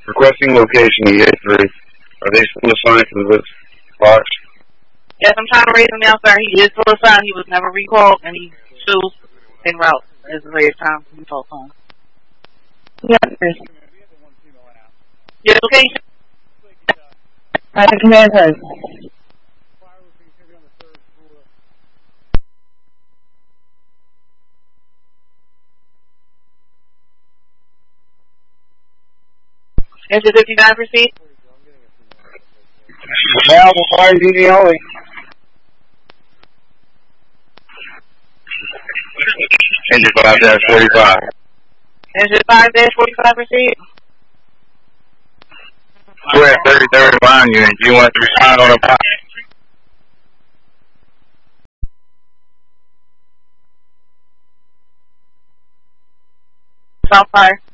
Requesting location EA3. Are they still assigned to this box? Yes, I'm trying to raise him now, sir. He is still assigned. He was never recalled, and he's still en route. It's the very time to be told on. Yes, sir. Your location? I command her. Engine 59, proceed. Now, the fire duty only. Engine 5-45. Engine 5-45, proceed. We're at 33rd line unit. Do you want to respond on a box? South Fire.